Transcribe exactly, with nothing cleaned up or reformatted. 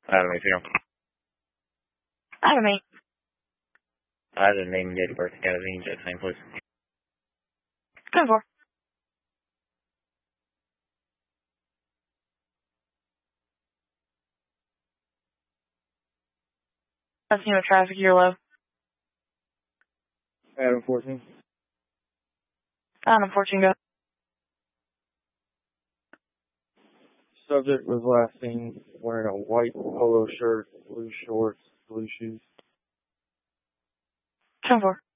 Adam, if you know. Adam, eight. I have the name and date of birth and magazine, just name, please. ten four. That's, you know, traffic, you're low. Adam, fourteen. Adam, fourteen, go. Subject was last seen wearing a white polo shirt, blue shorts, blue shoes. ten four.